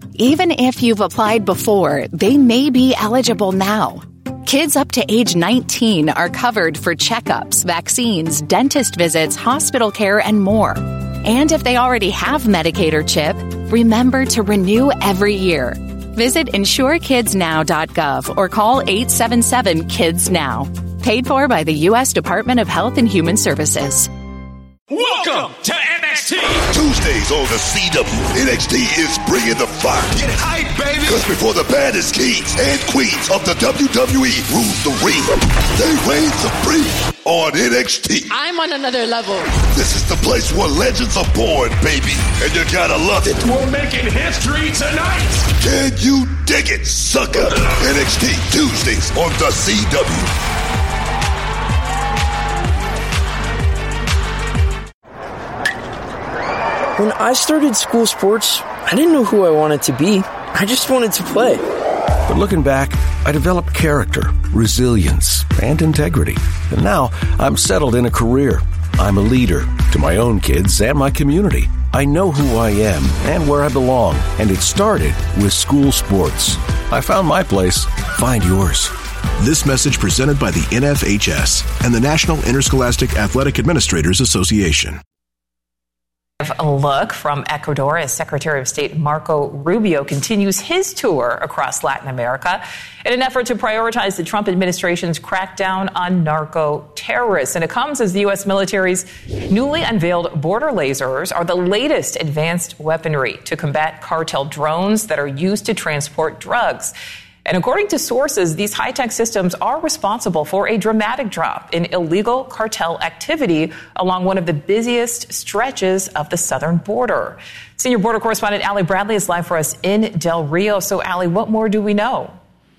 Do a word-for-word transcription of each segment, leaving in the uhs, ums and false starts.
Even if you've applied before, they may be eligible now. Kids up to age nineteen are covered for checkups, vaccines, dentist visits, hospital care, and more. And if they already have Medicaid or CHIP, remember to renew every year. Visit insure kids now dot gov or call eight seven seven kids now. Paid for by the U S Department of Health and Human Services. Welcome to N X T. Tuesdays on the C W. N X T is bringing the fire. Get hype, baby. Because before the baddest kings and queens of the W W E rules the ring, they reign supreme on N X T. I'm on another level. This is the place where legends are born, baby. And you gotta love it. We're making history tonight. Can you dig it, sucker? N X T Tuesdays on the C W. When I started school sports, I didn't know who I wanted to be. I just wanted to play. But looking back, I developed character, resilience, and integrity. And now I'm settled in a career. I'm a leader to my own kids and my community. I know who I am and where I belong. And it started with school sports. I found my place. Find yours. This message presented by the N F H S and the National Interscholastic Athletic Administrators Association. A look from Ecuador as Secretary of State Marco Rubio continues his tour across Latin America in an effort to prioritize the Trump administration's crackdown on narco terrorists. And it comes as the U S military's newly unveiled border lasers are the latest advanced weaponry to combat cartel drones that are used to transport drugs. And according to sources, these high-tech systems are responsible for a dramatic drop in illegal cartel activity along one of the busiest stretches of the southern border. Senior border correspondent Allie Bradley is live for us in Del Rio. So, Allie, what more do we know?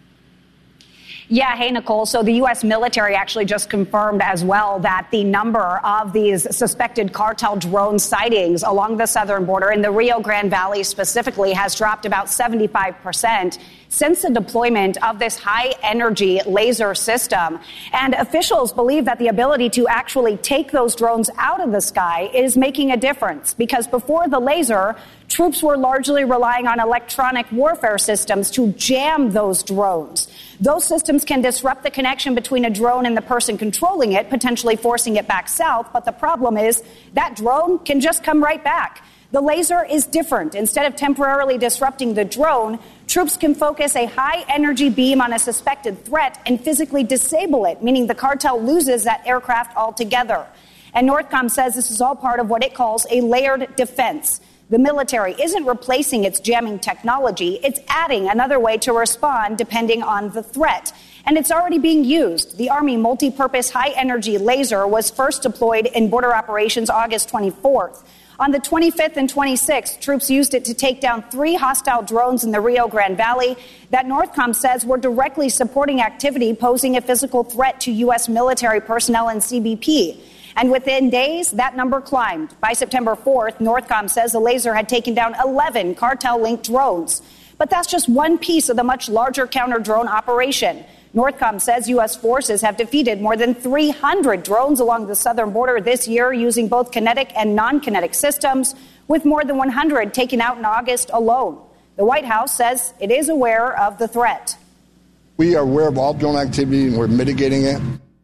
Yeah, hey, Nicole. So the U S military actually just confirmed as well that the number of these suspected cartel drone sightings along the southern border in the Rio Grande Valley specifically has dropped about seventy-five percent since the deployment of this high-energy laser system. And officials believe that the ability to actually take those drones out of the sky is making a difference, because before the laser, troops were largely relying on electronic warfare systems to jam those drones. Those systems can disrupt the connection between a drone and the person controlling it, potentially forcing it back south. But the problem is that drone can just come right back. The laser is different. Instead of temporarily disrupting the drone, troops can focus a high-energy beam on a suspected threat and physically disable it, meaning the cartel loses that aircraft altogether. And Northcom says this is all part of what it calls a layered defense. The military isn't replacing its jamming technology. It's adding another way to respond depending on the threat. And it's already being used. The Army multi-purpose high-energy laser was first deployed in border operations August twenty-fourth. On the twenty-fifth and twenty-sixth, troops used it to take down three hostile drones in the Rio Grande Valley that Northcom says were directly supporting activity posing a physical threat to U S military personnel and C B P. And within days, that number climbed. By September fourth, Northcom says the laser had taken down eleven cartel-linked drones. But that's just one piece of the much larger counter-drone operation. Northcom says U S forces have defeated more than three hundred drones along the southern border this year using both kinetic and non-kinetic systems, with more than one hundred taken out in August alone. The White House says it is aware of the threat. We are aware of all drone activity and we're mitigating it.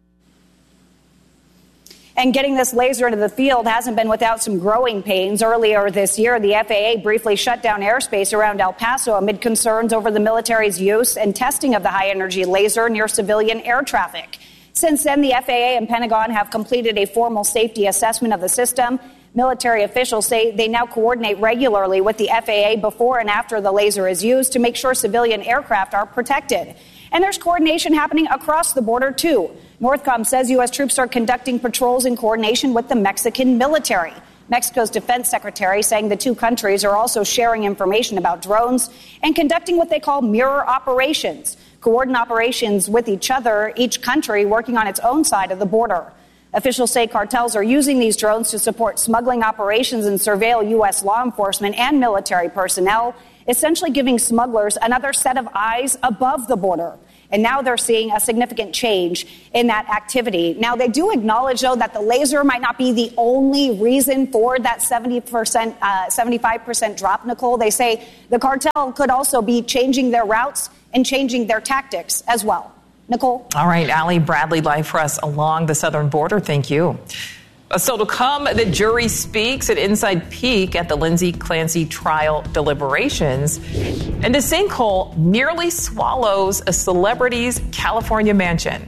And getting this laser into the field hasn't been without some growing pains. Earlier this year, the F A A briefly shut down airspace around El Paso amid concerns over the military's use and testing of the high-energy laser near civilian air traffic. Since then, the F A A and Pentagon have completed a formal safety assessment of the system. Military officials say they now coordinate regularly with the F A A before and after the laser is used to make sure civilian aircraft are protected. And there's coordination happening across the border, too. Northcom says U S troops are conducting patrols in coordination with the Mexican military. Mexico's defense secretary saying the two countries are also sharing information about drones and conducting what they call mirror operations, coordinate operations with each other, each country working on its own side of the border. Officials say cartels are using these drones to support smuggling operations and surveil U S law enforcement and military personnel, essentially giving smugglers another set of eyes above the border. And now they're seeing a significant change in that activity. Now, they do acknowledge, though, that the laser might not be the only reason for that seventy percent, uh, seventy-five percent drop, Nicole. They say the cartel could also be changing their routes and changing their tactics as well. Nicole? All right, Allie Bradley live for us along the southern border. Thank you. So to come, the jury speaks, an inside peek at the Lindsay Clancy trial deliberations. And a sinkhole nearly swallows a celebrity's California mansion.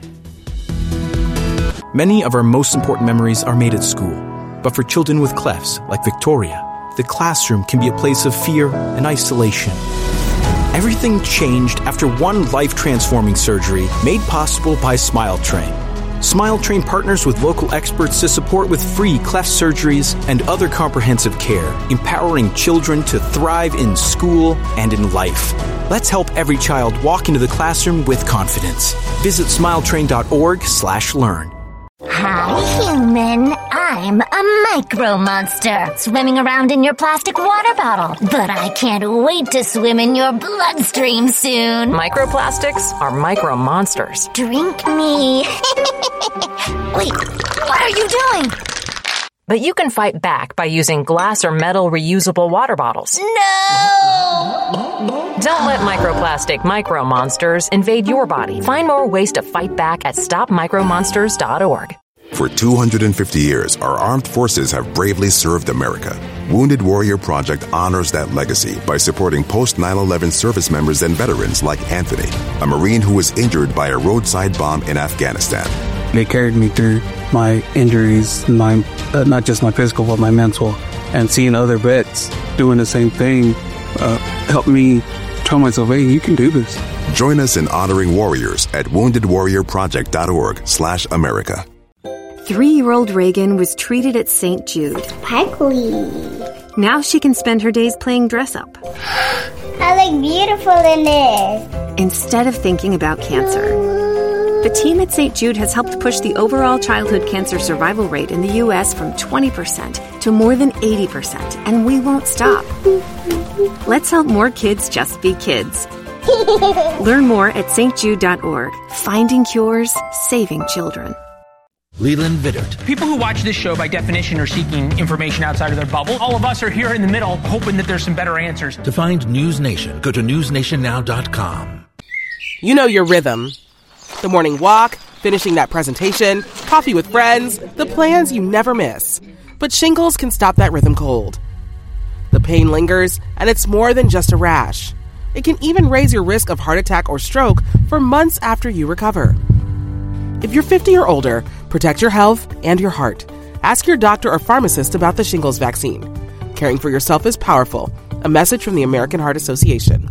Many of our most important memories are made at school. But for children with clefts, like Victoria, the classroom can be a place of fear and isolation. Everything changed after one life-transforming surgery made possible by Smile Train. Smile Train partners with local experts to support with free cleft surgeries and other comprehensive care, empowering children to thrive in school and in life. Let's help every child walk into the classroom with confidence. Visit smiletrain.org slash learn. Hi, human. I'm a micro monster swimming around in your plastic water bottle. But I can't wait to swim in your bloodstream soon. Microplastics are micro monsters. Drink me. Wait, what are you doing? But you can fight back by using glass or metal reusable water bottles. No! Don't let microplastic micro monsters invade your body. Find more ways to fight back at stop micro monsters dot org. For two hundred fifty years, our armed forces have bravely served America. Wounded Warrior Project honors that legacy by supporting post nine eleven service members and veterans like Anthony, a Marine who was injured by a roadside bomb in Afghanistan. They carried me through my injuries, my uh, not just my physical, but my mental. And seeing other vets doing the same thing uh, helped me tell myself, hey, you can do this. Join us in honoring warriors at wounded warrior project dot org slash America. Three-year-old Reagan was treated at Saint Jude. Sparkly. Now she can spend her days playing dress-up. I look beautiful in this. Instead of thinking about cancer. The team at Saint Jude has helped push the overall childhood cancer survival rate in the U S from twenty percent to more than eighty percent, and we won't stop. Let's help more kids just be kids. Learn more at st jude dot org. Finding cures, saving children. Leland Vittert. People who watch this show, by definition, are seeking information outside of their bubble. All of us are here in the middle, hoping that there's some better answers. To find News Nation, go to news nation now dot com. You know your rhythm. The morning walk, finishing that presentation, coffee with friends, the plans you never miss. But shingles can stop that rhythm cold. The pain lingers, and it's more than just a rash. It can even raise your risk of heart attack or stroke for months after you recover. If you're fifty or older, protect your health and your heart. Ask your doctor or pharmacist about the shingles vaccine. Caring for yourself is powerful. A message from the American Heart Association.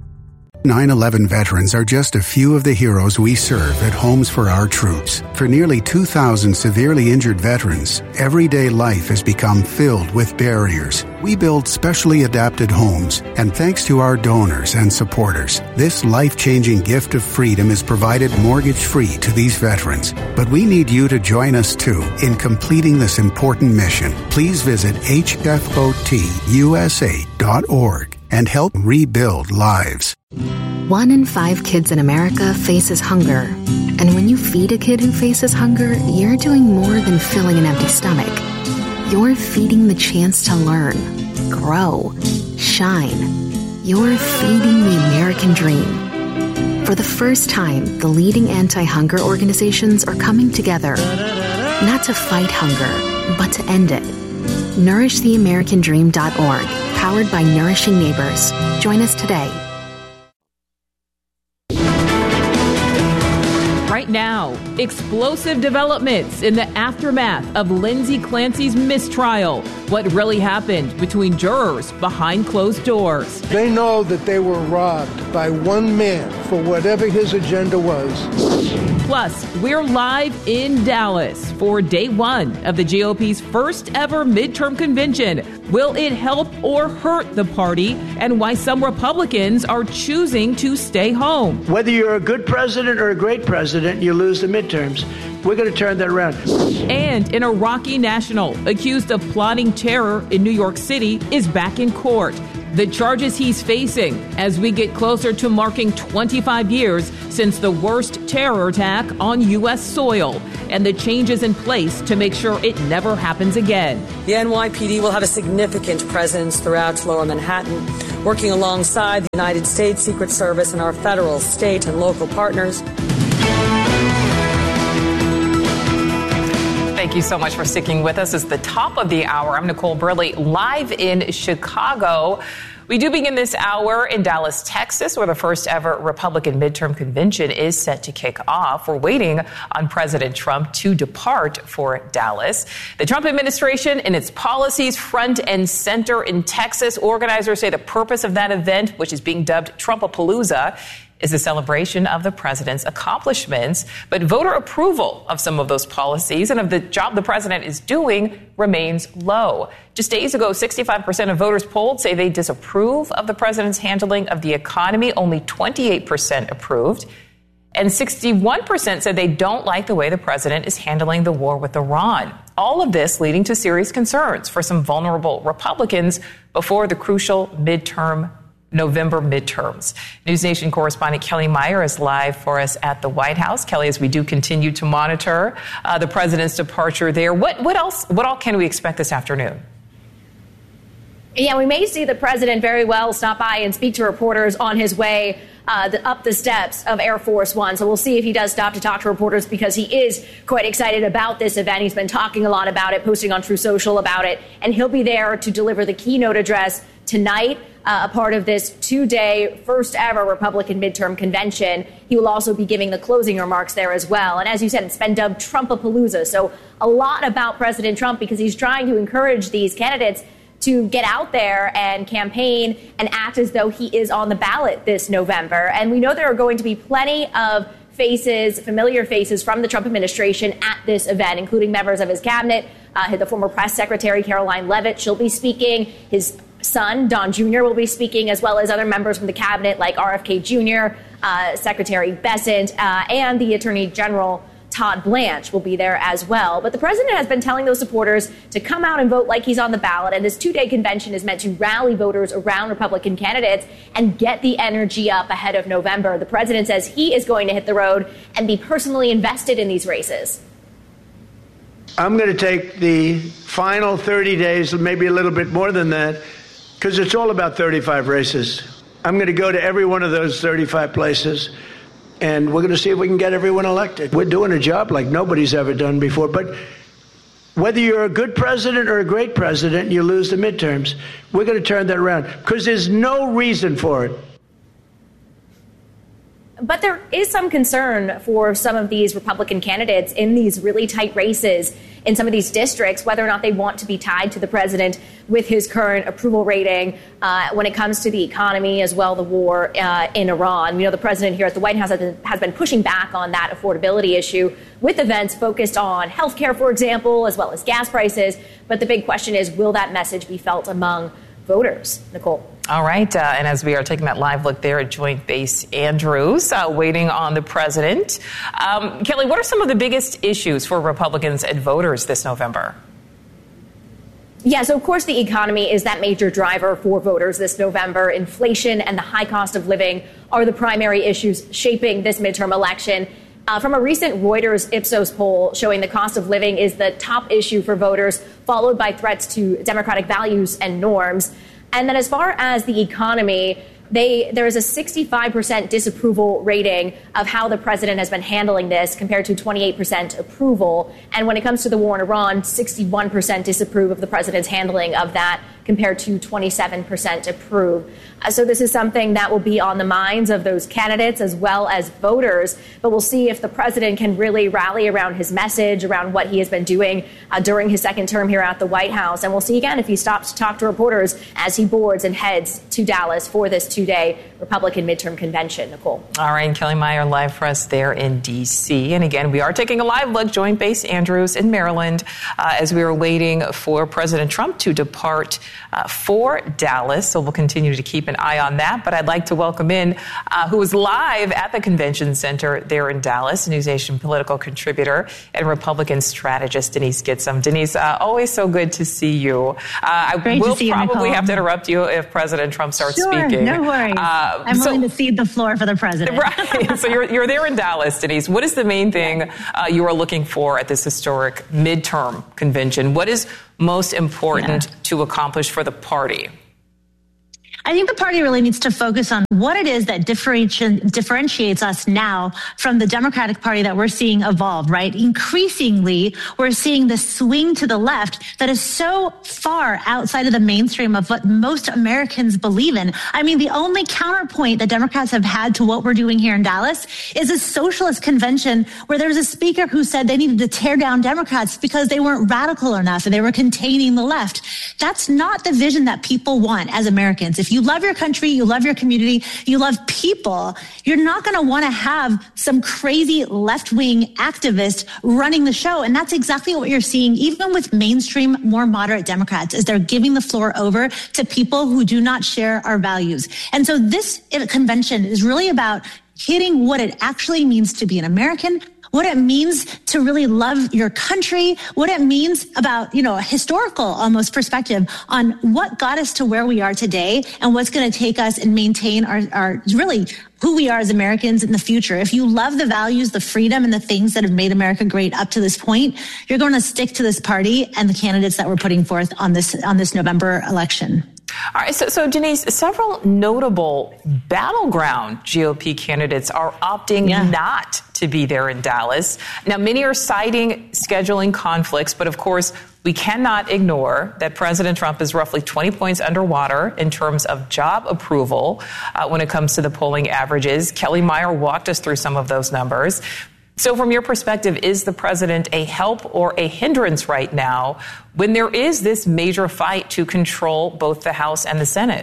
nine eleven veterans are just a few of the heroes we serve at Homes for Our Troops. For nearly two thousand severely injured veterans, everyday life has become filled with barriers. We build specially adapted homes, and thanks to our donors and supporters, this life-changing gift of freedom is provided mortgage-free to these veterans. But we need you to join us, too, in completing this important mission. Please visit H F O T U S A dot org and help rebuild lives. One in five kids in America faces hunger. And when you feed a kid who faces hunger, you're doing more than filling an empty stomach. You're feeding the chance to learn, grow, shine. You're feeding the American dream. For the first time, the leading anti-hunger organizations are coming together, not to fight hunger, but to end it. nourish the american dream dot org, powered by Nourishing Neighbors. Join us today. Right now, explosive developments in the aftermath of Lindsay Clancy's mistrial. What really happened between jurors behind closed doors. They know that they were robbed by one man for whatever his agenda was. Plus, we're live in Dallas for day one of the G O P's first ever midterm convention. Will it help or hurt the party, and why some Republicans are choosing to stay home? Whether you're a good president or a great president, you lose the midterms. We're going to turn that around. And an Iraqi national accused of plotting terror in New York City is back in court. the charges he's facing as we get closer to marking twenty-five years since the worst terror attack on U S soil, and the changes in place to make sure it never happens again. The N Y P D will have a significant presence throughout Lower Manhattan, working alongside the United States Secret Service and our federal, state, and local partners. Thank you so much for sticking with us. It's the top of the hour. I'm Nicole Burley, live in Chicago. We do begin this hour in Dallas, Texas, where the first ever Republican midterm convention is set to kick off. We're waiting on President Trump to depart for Dallas. The Trump administration and its policies front and center in Texas. Organizers say the purpose of that event, which is being dubbed Trumpapalooza, is a celebration of the president's accomplishments. But voter approval of some of those policies and of the job the president is doing remains low. Just days ago, sixty-five percent of voters polled say they disapprove of the president's handling of the economy. Only twenty-eight percent approved. And sixty-one percent said they don't like the way the president is handling the war with Iran. All of this leading to serious concerns for some vulnerable Republicans before the crucial midterm November midterms. News Nation correspondent Kelly Meyer is live for us at the White House. Kelly, as we do continue to monitor uh, the president's departure there, what what else? What all can we expect this afternoon? Yeah, we may see the president very well stop by and speak to reporters on his way uh, the, up the steps of Air Force One. So we'll see if he does stop to talk to reporters, because he is quite excited about this event. He's been talking a lot about it, posting on True Social about it, and he'll be there to deliver the keynote address tonight. Uh, a part of this two-day, first-ever Republican midterm convention. He will also be giving the closing remarks there as well. And as you said, it's been dubbed Trumpapalooza. So a lot about President Trump, because he's trying to encourage these candidates to get out there and campaign and act as though he is on the ballot this November. And we know there are going to be plenty of faces, familiar faces from the Trump administration at this event, including members of his cabinet. Uh, the former press secretary, Caroline Leavitt, she'll be speaking. His son, Don Junior, will be speaking, as well as other members from the cabinet like R F K Junior, uh, Secretary Bessent, uh, and the Attorney General Todd Blanche will be there as well. But the president has been telling those supporters to come out and vote like he's on the ballot. And this two-day convention is meant to rally voters around Republican candidates and get the energy up ahead of November. The president says he is going to hit the road and be personally invested in these races. I'm going to take the final thirty days, maybe a little bit more than that, because it's all about thirty-five races. I'm going to go to every one of those thirty-five places, and we're going to see if we can get everyone elected. We're doing a job like nobody's ever done before. But whether you're a good president or a great president, you lose the midterms. We're going to turn that around, because there's no reason for it. But there is some concern for some of these Republican candidates in these really tight races in some of these districts, whether or not they want to be tied to the president with his current approval rating uh, when it comes to the economy, as well the war uh, in Iran. You know, the president here at the White House has been, has been pushing back on that affordability issue with events focused on health care, for example, as well as gas prices. But the big question is, will that message be felt among voters? Nicole. All right. Uh, and as we are taking that live look there at Joint Base Andrews, uh, waiting on the president. Um, Kelly, what are some of the biggest issues for Republicans and voters this November? Yeah, so of course the economy is that major driver for voters this November. Inflation and the high cost of living are the primary issues shaping this midterm election. Uh, from a recent Reuters Ipsos poll showing the cost of living is the top issue for voters, followed by threats to democratic values and norms. And then as far as the economy, they, there is a sixty-five percent disapproval rating of how the president has been handling this compared to twenty-eight percent approval. And when it comes to the war in Iran, sixty-one percent disapprove of the president's handling of that compared to twenty-seven percent approve. Uh, so this is something that will be on the minds of those candidates as well as voters. But we'll see if the president can really rally around his message, around what he has been doing uh, during his second term here at the White House. And we'll see again if he stops to talk to reporters as he boards and heads to Dallas for this two-day Republican midterm convention. Nicole. All right. Kelly Meyer live for us there in D C. And again, we are taking a live look, Joint Base Andrews in Maryland, uh, as we are waiting for President Trump to depart uh, for Dallas. So we'll continue to keep an eye on that. But I'd like to welcome in uh, who is live at the convention center there in Dallas, News Nation political contributor and Republican strategist Denise Gitsham. Denise, uh, always so good to see you. Uh, I Great will to see you, probably Nicole. have to interrupt you if President Trump starts sure, speaking. No worries. Uh, I'm so, willing to cede the floor for the president. Right. So you're, you're there in Dallas, Denise. What is the main thing uh, you are looking for at this historic midterm convention? What is most important yeah. to accomplish for the party? I think the party really needs to focus on what it is that differenti- differentiates us now from the Democratic Party that we're seeing evolve, right? Increasingly, we're seeing the swing to the left that is so far outside of the mainstream of what most Americans believe in. I mean, the only counterpoint that Democrats have had to what we're doing here in Dallas is a socialist convention where there was a speaker who said they needed to tear down Democrats because they weren't radical enough and they were containing the left. That's not the vision that people want as Americans. If you love your country, you love your community, you love people, you're not going to want to have some crazy left-wing activist running the show. And that's exactly what you're seeing, even with mainstream, more moderate Democrats, is they're giving the floor over to people who do not share our values. And so this convention is really about hitting what it actually means to be an American, what it means to really love your country, what it means about, you know, a historical almost perspective on what got us to where we are today and what's going to take us and maintain our, our really who we are as Americans in the future. If you love the values, the freedom, and the things that have made America great up to this point, you're going to stick to this party and the candidates that we're putting forth on this on this November election. All right, so, so Denise, several notable battleground G O P candidates are opting yeah. not to be there in Dallas. Now, many are citing scheduling conflicts, but of course, we cannot ignore that President Trump is roughly twenty points underwater in terms of job approval uh, when it comes to the polling averages. Kelly Meyer walked us through some of those numbers. So from your perspective, is the president a help or a hindrance right now when there is this major fight to control both the House and the Senate?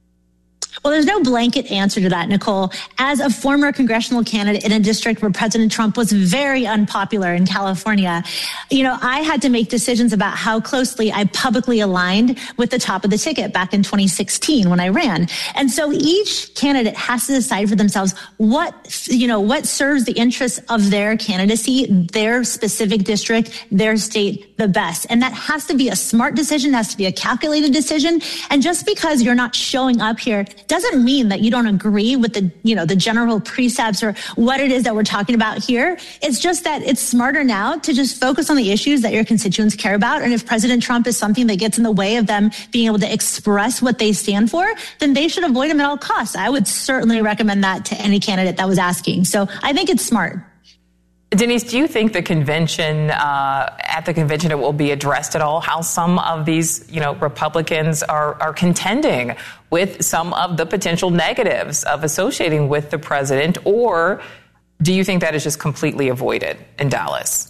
Well, there's no blanket answer to that, Nicole. As a former congressional candidate in a district where President Trump was very unpopular in California, you know, I had to make decisions about how closely I publicly aligned with the top of the ticket back in twenty sixteen when I ran. And so each candidate has to decide for themselves what, you know, what serves the interests of their candidacy, their specific district, their state the best. And that has to be a smart decision, has to be a calculated decision. And just because you're not showing up here doesn't mean that you don't agree with the, you know, the general precepts or what it is that we're talking about here. It's just that it's smarter now to just focus on the issues that your constituents care about. And if President Trump is something that gets in the way of them being able to express what they stand for, then they should avoid him at all costs. I would certainly recommend that to any candidate that was asking. So I think it's smart. Denise, do you think the convention, uh, at the convention, it will be addressed at all how some of these, you know, Republicans are, are contending with some of the potential negatives of associating with the president? Or do you think that is just completely avoided in Dallas?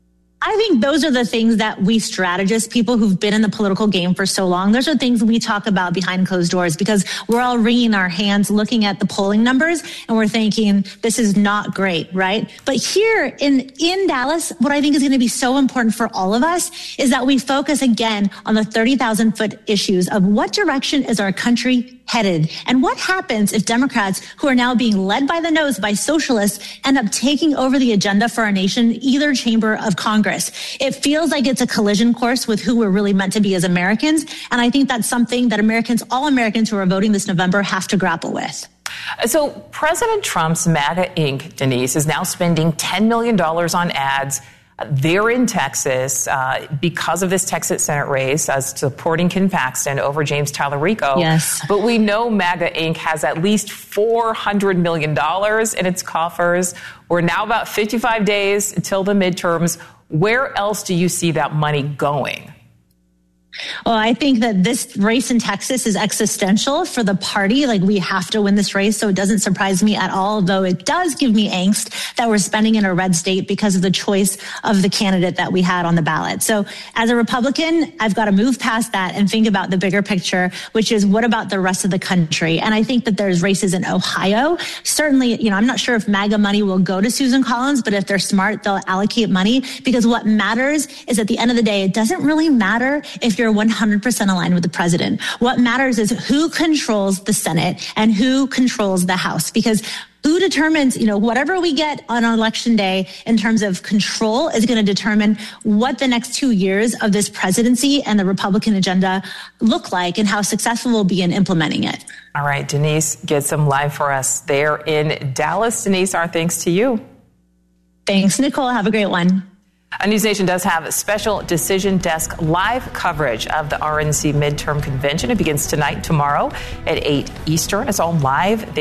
I think those are the things that we strategists, people who've been in the political game for so long, those are things we talk about behind closed doors because we're all wringing our hands looking at the polling numbers and we're thinking this is not great, right? But here in, in Dallas, what I think is going to be so important for all of us is that we focus again on the thirty thousand foot issues of what direction is our country headed? And what happens if Democrats, who are now being led by the nose by socialists, end up taking over the agenda for our nation, either chamber of Congress? It feels like it's a collision course with who we're really meant to be as Americans. And I think that's something that Americans, all Americans who are voting this November, have to grapple with. So President Trump's MAGA Incorporated, Denise, is now spending ten million dollars on ads there in Texas uh, because of this Texas Senate race, uh, supporting Ken Paxton over James Tallarico. Yes. But we know MAGA Incorporated has at least four hundred million dollars in its coffers. We're now about fifty-five days until the midterms. Where else do you see that money going? Well, I think that this race in Texas is existential for the party. Like, we have to win this race, so it doesn't surprise me at all, though it does give me angst that we're spending in a red state because of the choice of the candidate that we had on the ballot. So as a Republican, I've got to move past that and think about the bigger picture, which is what about the rest of the country? And I think that there's races in Ohio. Certainly, you know, I'm not sure if MAGA money will go to Susan Collins, but if they're smart, they'll allocate money, because what matters is at the end of the day, it doesn't really matter if you're one hundred percent aligned with the president. What matters is who controls the Senate and who controls the House, because who determines, you know, whatever we get on election day in terms of control is going to determine what the next two years of this presidency and the Republican agenda look like and how successful we'll be in implementing it. All right, Denise gets them live for us there in Dallas. Denise, our thanks to you. Thanks, Nicole. Have a great one. A News Nation does have a special Decision Desk live coverage of the R N C midterm convention. It begins tonight, tomorrow at eight Eastern. It's all live there.